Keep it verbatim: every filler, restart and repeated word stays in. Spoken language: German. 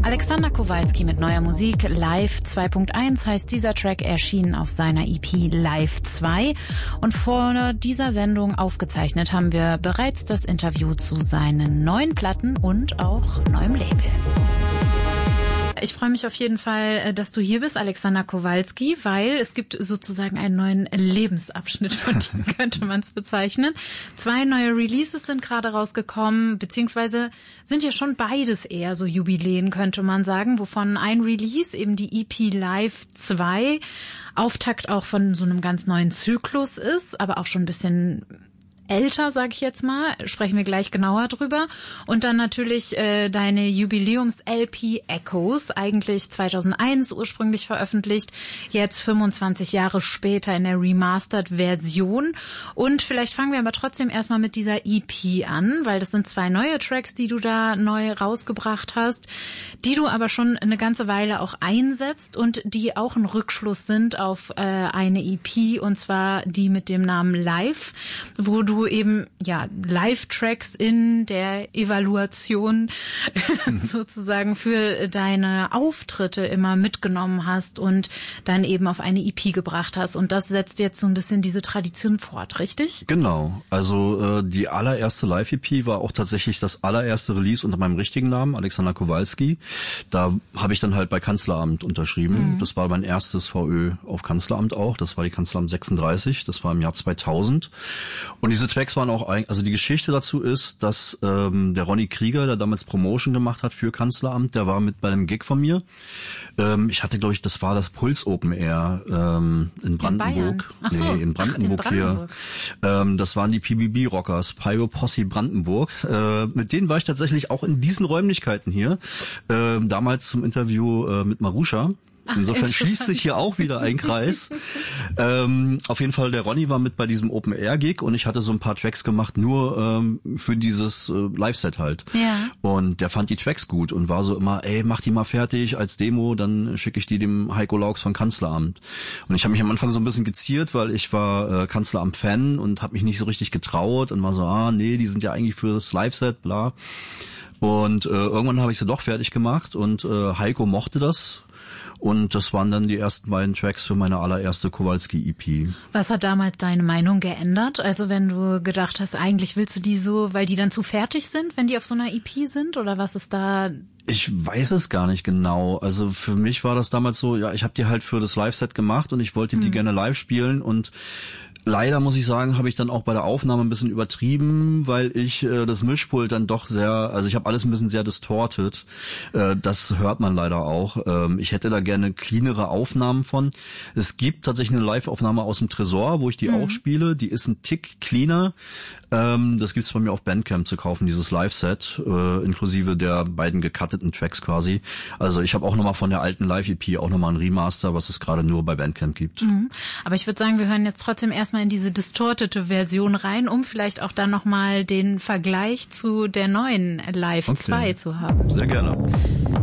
Alexander Kowalski mit neuer Musik. Live zwei Punkt eins heißt dieser Track, erschienen auf seiner E P Live zwei. Und vor dieser Sendung aufgezeichnet haben wir bereits das Interview zu seinen neuen Platten und auch neuem Label. Ich freue mich auf jeden Fall, dass du hier bist, Alexander Kowalski, weil es gibt sozusagen einen neuen Lebensabschnitt von dir, könnte man es bezeichnen. Zwei neue Releases sind gerade rausgekommen, beziehungsweise sind ja schon beides eher so Jubiläen, könnte man sagen, wovon ein Release, eben die E P Live zwei, Auftakt auch von so einem ganz neuen Zyklus ist, aber auch schon ein bisschen älter, sag ich jetzt mal, sprechen wir gleich genauer drüber. Und dann natürlich äh, deine Jubiläums-L P Echoes, eigentlich zweitausendeins ursprünglich veröffentlicht, jetzt fünfundzwanzig Jahre später in der Remastered-Version. Und vielleicht fangen wir aber trotzdem erstmal mit dieser E P an, weil das sind zwei neue Tracks, die du da neu rausgebracht hast, die du aber schon eine ganze Weile auch einsetzt und die auch ein Rückschluss sind auf äh, eine E P, und zwar die mit dem Namen Live, wo du du eben ja Live-Tracks in der Evaluation sozusagen für deine Auftritte immer mitgenommen hast und dann eben auf eine E P gebracht hast. Und das setzt jetzt so ein bisschen diese Tradition fort, richtig? Genau. Also äh, die allererste Live-E P war auch tatsächlich das allererste Release unter meinem richtigen Namen, Alexander Kowalski. Da habe ich dann halt bei Kanzleramt unterschrieben. Mhm. Das war mein erstes V Ö auf Kanzleramt auch. Das war die Kanzleramt sechsunddreißig. Das war im Jahr zweitausend. Und diese Tracks waren auch, also die Geschichte dazu ist, dass ähm, der Ronny Krieger, der damals Promotion gemacht hat für Kanzleramt, der war mit bei einem Gig von mir. Ähm, ich hatte, glaube ich, das war das Puls Open Air ähm, in Brandenburg. In Ach so. Nee, in Brandenburg, Ach, in Brandenburg hier. Ähm, das waren die P B B Rockers, Pyro Posse Brandenburg. Äh, mit denen war ich tatsächlich auch in diesen Räumlichkeiten hier. Äh, damals zum Interview äh, mit Marusha. Insofern schließt sich hier auch wieder ein Kreis. ähm, auf jeden Fall, der Ronny war mit bei diesem Open-Air-Gig und ich hatte so ein paar Tracks gemacht, nur ähm, für dieses äh, Live-Set halt. Ja. Und der fand die Tracks gut und war so immer, ey, mach die mal fertig als Demo, dann schicke ich die dem Heiko Laux von Kanzleramt. Und ich habe mich am Anfang so ein bisschen geziert, weil ich war äh, Kanzleramt-Fan und habe mich nicht so richtig getraut und war so, ah, nee, die sind ja eigentlich für das Live-Set, bla. Und äh, irgendwann habe ich sie doch fertig gemacht und äh, Heiko mochte das. Und das waren dann die ersten beiden Tracks für meine allererste Kowalski-E P. Was hat damals deine Meinung geändert? Also wenn du gedacht hast, eigentlich willst du die so, weil die dann zu fertig sind, wenn die auf so einer E P sind? Oder was ist da? Ich weiß es gar nicht genau. Also für mich war das damals so, ja, ich habe die halt für das Live-Set gemacht und ich wollte die hm. gerne live spielen und leider muss ich sagen, habe ich dann auch bei der Aufnahme ein bisschen übertrieben, weil ich äh, das Mischpult dann doch sehr, also ich habe alles ein bisschen sehr distorted. Äh, das hört man leider auch. Ähm, ich hätte da gerne cleanere Aufnahmen von. Es gibt tatsächlich eine Live-Aufnahme aus dem Tresor, wo ich die mhm. auch spiele. Die ist ein Tick cleaner. Ähm, das gibt's bei mir auf Bandcamp zu kaufen, dieses Live-Set, äh, inklusive der beiden gecutteten Tracks quasi. Also ich habe auch nochmal von der alten Live-E P auch nochmal ein Remaster, was es gerade nur bei Bandcamp gibt. Mhm. Aber ich würde sagen, wir hören jetzt trotzdem erstmal in diese distortete Version rein, um vielleicht auch dann nochmal den Vergleich zu der neuen Live zwei okay. zu haben. Sehr gerne.